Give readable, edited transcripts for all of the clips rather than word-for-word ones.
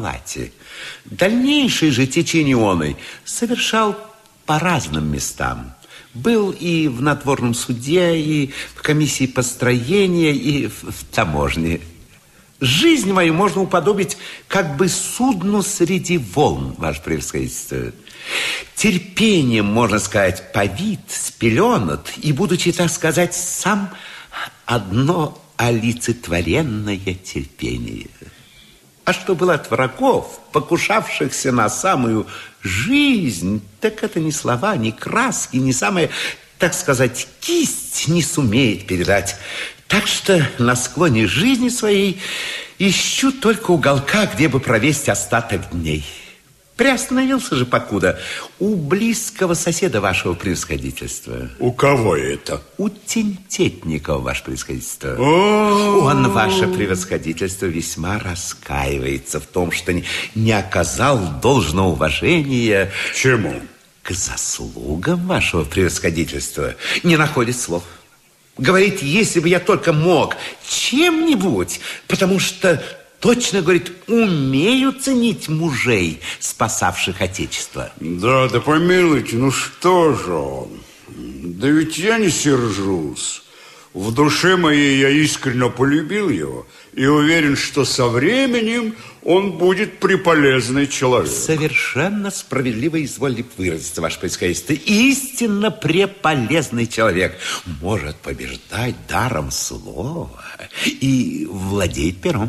палате. Дальнейшее же течение оной совершал по разным местам. Был и в надворном суде, и в комиссии построения, и в таможне. Жизнь мою можно уподобить как бы судну среди волн, ваше превосходительство. Терпением, можно сказать, повит, спеленат, и, будучи, так сказать, сам одно олицетворенное терпение. А что было от врагов, покушавшихся на самую жизнь, так это ни слова, ни краски, ни самая, так сказать, кисть не сумеет передать. Так что на склоне жизни своей ищу только уголка, где бы провести остаток дней. Приостановился же покуда у близкого соседа вашего превосходительства. У кого это? У Тентетникова, ваше превосходительство. Он, ваше превосходительство, весьма раскаивается в том, что не оказал должного уважения. К чему? К заслугам вашего превосходительства. Не находит слов. Говорит, если бы я только мог чем-нибудь, потому что... Точно, говорит, умею ценить мужей, спасавших Отечество. Да помилуйте, ну что же он? Да ведь я не сержусь. В душе моей я искренне полюбил его и уверен, что со временем он будет приполезный человек. Совершенно справедливо изволили выразиться, ваше превосходительство. Истинно преполезный человек. Может побеждать даром слова и владеет пером.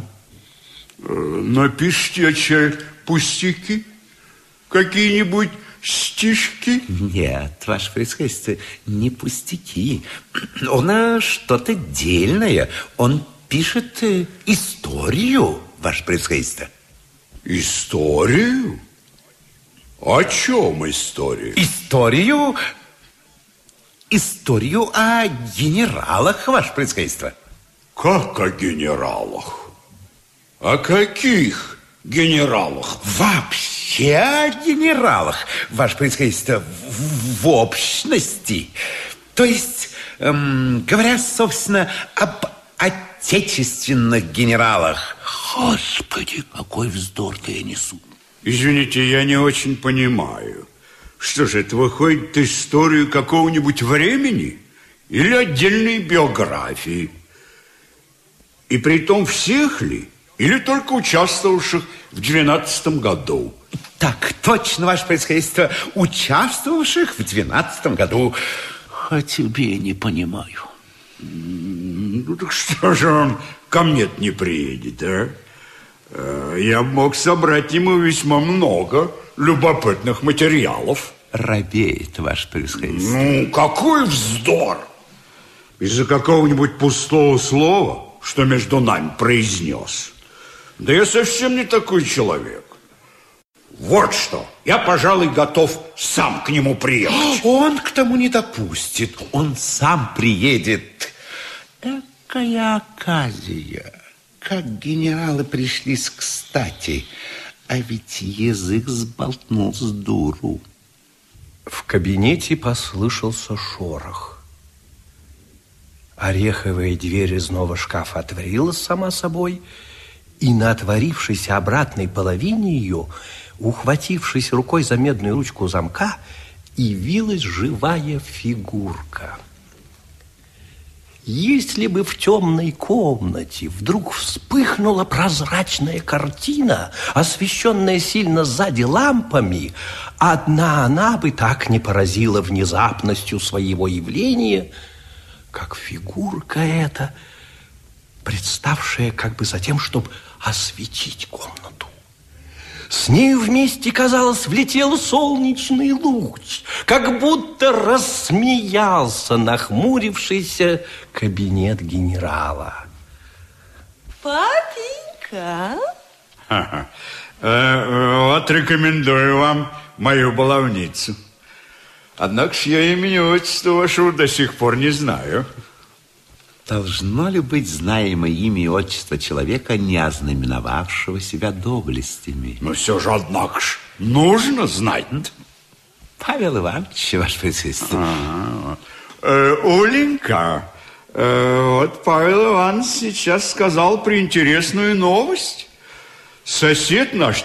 Напишите, чай, пустяки? Какие-нибудь стишки? Нет, ваше превосходительство, не пустяки. Он что-то дельное. Он пишет историю, ваше превосходительство. Историю? О чем история? Историю о генералах, ваше превосходительство. Как о генералах? О каких генералах? Вообще о генералах, ваше превосходительство, в общности. То есть, говоря, собственно, об отечественных генералах. Господи, какой вздор-то я несу. Извините, я не очень понимаю. Что же, это выходит историю какого-нибудь времени или отдельной биографии? И притом всех ли? Или только участвовавших в 12 году? Так, точно, ваше превосходительство, участвовавших в 12 году. А тебе не понимаю. Ну, так что же он ко мне-то не приедет, а? Я мог собрать ему весьма много любопытных материалов. Робеет, ваше превосходительство. Ну, какой вздор! Из-за какого-нибудь пустого слова, что между нами произнес. Да я совсем не такой человек. Вот что, я, пожалуй, готов сам к нему приехать. Он к тому не допустит. Он сам приедет. Экая оказия. Как генералы пришлись кстати. А ведь язык сболтнул с дуру. В кабинете послышался шорох. Ореховая дверь изного шкафа отворилась сама собой, и на отворившейся обратной половине ее, ухватившись рукой за медную ручку замка, явилась живая фигурка. Если бы в темной комнате вдруг вспыхнула прозрачная картина, освещенная сильно сзади лампами, одна она бы так не поразила внезапностью своего явления, как фигурка эта, представшая как бы за тем, чтобы осветить комнату. С нею вместе, казалось, влетел солнечный луч, как будто рассмеялся нахмурившийся кабинет генерала. Папенька! Вот рекомендую вам мою баловницу. Однако ж я имени отчества вашего до сих пор не знаю. Должно ли быть знаемо имя и отчество человека, не ознаменовавшего себя доблестями? Но все же, однако ж, нужно знать. Павел Иванович, ваше присутствие. Оленька, вот Павел Иванович сейчас сказал преинтересную новость. Сосед наш